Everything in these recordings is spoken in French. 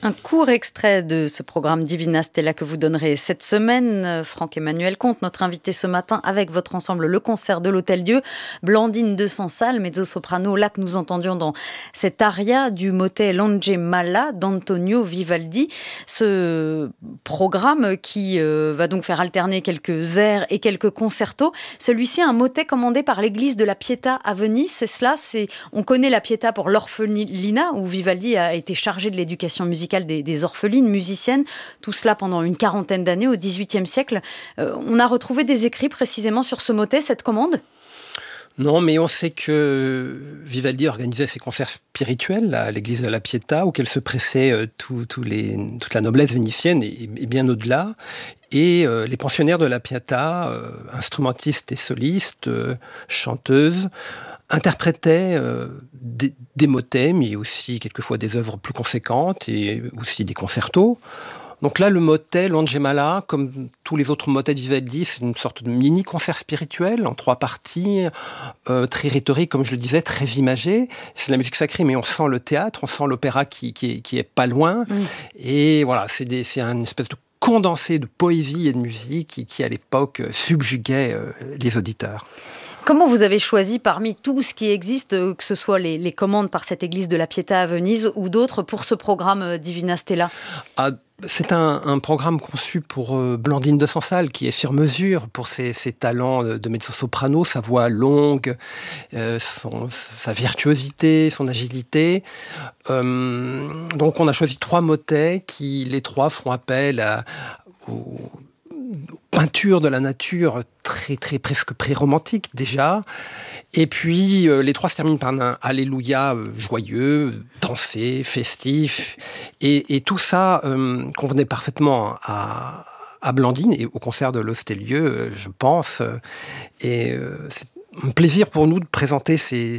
Un court extrait de ce programme Divina Stella que vous donnerez cette semaine. Franck-Emmanuel Comte, notre invité ce matin avec votre ensemble Le Concert de l'Hôtel-Dieu. Blandine de Sansal, mezzo-soprano, là que nous entendions dans cet aria du motet L'Angemala d'Antonio Vivaldi. Ce programme qui va donc faire alterner quelques airs et quelques concertos. Celui-ci, un motet commandé par l'église de la Pietà à Venise. C'est cela, on connaît la Pietà pour l'orphelinat où Vivaldi a été chargé de l'éducation musicale des orphelines musiciennes, tout cela pendant une quarantaine d'années au XVIIIe siècle. On a retrouvé des écrits précisément sur ce motet, cette commande ? Non, mais on sait que Vivaldi organisait ses concerts spirituels à l'église de la Pietà, auquel se pressait toute la noblesse vénitienne et bien au-delà. Et les pensionnaires de la Pietà, instrumentistes et solistes, chanteuses, interprétaient des motets, mais aussi quelquefois des œuvres plus conséquentes et aussi des concertos. Donc là, le motet, l'Angemala, comme tous les autres motets de Vivaldi, c'est une sorte de mini-concert spirituel en 3 parties, très rhétorique, comme je le disais, très imagé. C'est de la musique sacrée, mais on sent le théâtre, on sent l'opéra qui est pas loin. Et voilà, c'est une espèce de condensé de poésie et de musique qui à l'époque, subjuguait les auditeurs. Comment vous avez choisi parmi tout ce qui existe, que ce soit les commandes par cette église de la Pietà à Venise ou d'autres, pour ce programme Divina Stella ? C'est un programme conçu pour Blandine de Sansal, qui est sur mesure pour ses talents de mezzo-soprano, sa voix longue, sa virtuosité, son agilité. Donc on a choisi 3 motets qui, les 3, font appel aux peintures de la nature très, très presque pré-romantique déjà. Et puis, les 3 se terminent par un Alléluia joyeux, dansé, festif. Et tout ça convenait parfaitement à Blandine et au concert de l'Hôtel-Dieu, je pense. Et c'est un plaisir pour nous de présenter ces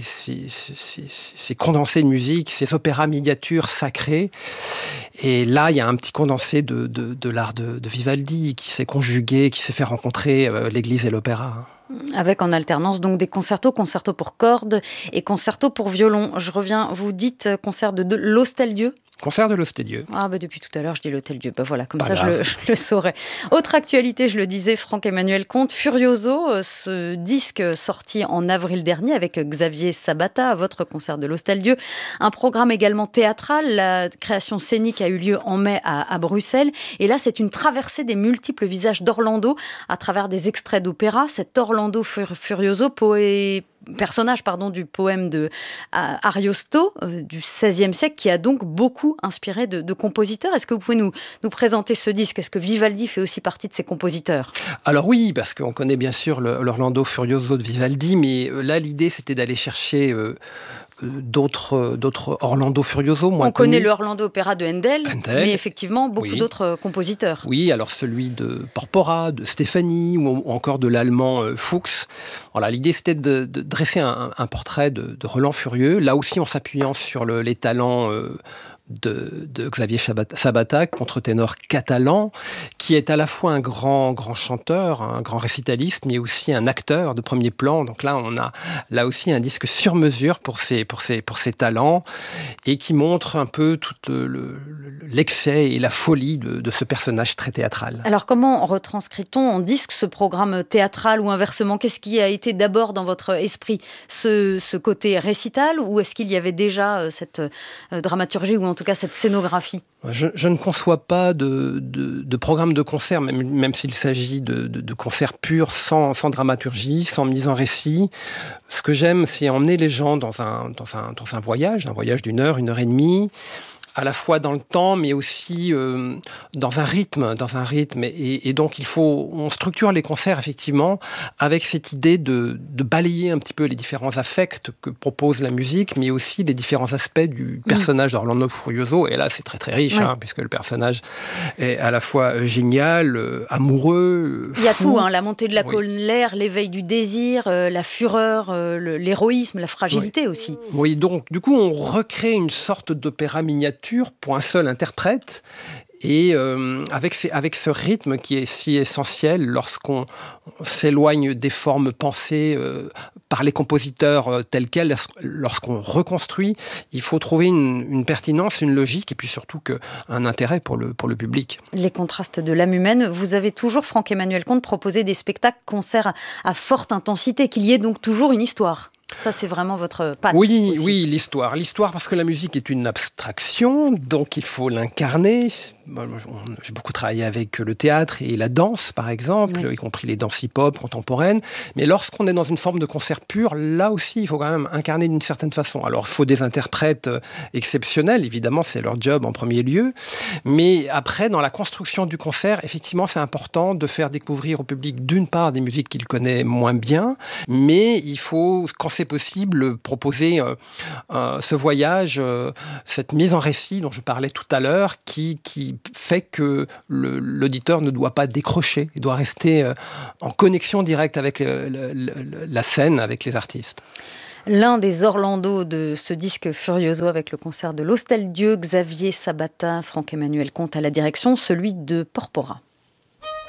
condensés de musique, ces opéras miniatures sacrés. Et là, il y a un petit condensé de l'art de Vivaldi qui s'est conjugué, qui s'est fait rencontrer l'église et l'opéra. Avec en alternance donc des concertos pour cordes et concertos pour violon. Je reviens, vous dites concert de l'Hôtel-Dieu ? Concert de l'Hôtel-Dieu. Depuis tout à l'heure, je dis l'Hôtel-Dieu. Voilà, comme ça, je le saurais. Autre actualité, je le disais, Franck-Emmanuel Comte, Furioso, ce disque sorti en avril dernier avec Xavier Sabata, votre concert de l'Hôtel-Dieu. Un programme également théâtral. La création scénique a eu lieu en mai à Bruxelles. Et là, c'est une traversée des multiples visages d'Orlando à travers des extraits d'opéra. Cet Orlando Furioso, personnage du poème de Ariosto du XVIe siècle, qui a donc beaucoup inspiré de compositeurs. Est-ce que vous pouvez nous présenter ce disque ? Est-ce que Vivaldi fait aussi partie de ces compositeurs ? Alors oui, parce qu'on connaît bien sûr l'Orlando Furioso de Vivaldi, mais là l'idée c'était d'aller chercher d'autres Orlando Furioso. On connaît le Orlando Opéra de Handel, mais effectivement beaucoup d'autres compositeurs. Oui, alors celui de Porpora, de Stefani ou encore de l'allemand Fuchs. Voilà, l'idée c'était de dresser un portrait de Roland Furieux, là aussi en s'appuyant sur les talents de Xavier Sabata, contre-ténor catalan, qui est à la fois un grand chanteur, un grand récitaliste, mais aussi un acteur de premier plan. Donc là, on a là aussi un disque sur mesure pour ses talents et qui montre un peu tout l'excès et la folie de ce personnage très théâtral. Alors comment retranscrit-on en disque ce programme théâtral ou inversement ? Qu'est-ce qui a été d'abord dans votre esprit ? Ce côté récital, ou est-ce qu'il y avait déjà cette dramaturgie, ou en tout cas cette scénographie ? Je ne conçois pas de programme de concert, même s'il s'agit de concerts purs, sans dramaturgie, sans mise en récit. Ce que j'aime, c'est emmener les gens dans un voyage d'une heure et demie, à la fois dans le temps, mais aussi dans un rythme. Et donc, on structure les concerts, effectivement, avec cette idée de balayer un petit peu les différents affects que propose la musique, mais aussi les différents aspects du personnage d'Orlando Furioso. Et là, c'est très, très riche, puisque le personnage est à la fois génial, amoureux, Il y a fou. tout, la montée de la colère, l'éveil du désir, la fureur, l'héroïsme, la fragilité aussi. Oui, donc, du coup, on recrée une sorte d'opéra miniature pour un seul interprète. Et avec ce rythme qui est si essentiel lorsqu'on s'éloigne des formes pensées par les compositeurs telles quelles, lorsqu'on reconstruit, il faut trouver une pertinence, une logique et puis surtout un intérêt pour le public. Les contrastes de l'âme humaine, vous avez toujours, Franck-Emmanuel Comte, proposé des spectacles, concerts à forte intensité, qu'il y ait donc toujours une histoire. Ça, c'est vraiment votre patte. Oui, aussi. Oui, l'histoire. L'histoire, parce que la musique est une abstraction, donc il faut l'incarner. J'ai beaucoup travaillé avec le théâtre et la danse, par exemple, y compris les danses hip-hop contemporaines. Mais lorsqu'on est dans une forme de concert pur, là aussi, il faut quand même incarner d'une certaine façon. Alors, il faut des interprètes exceptionnels, évidemment, c'est leur job en premier lieu. Mais après, dans la construction du concert, effectivement, c'est important de faire découvrir au public, d'une part, des musiques qu'il connaît moins bien, mais il faut, quand c'est possible, proposer ce voyage, cette mise en récit dont je parlais tout à l'heure, qui fait que l'auditeur ne doit pas décrocher, il doit rester en connexion directe avec la scène, avec les artistes. L'un des Orlando de ce disque Furioso avec le concert de l'Hostel Dieu, Xavier Sabata, Franck-Emmanuel Comte à la direction, celui de Porpora.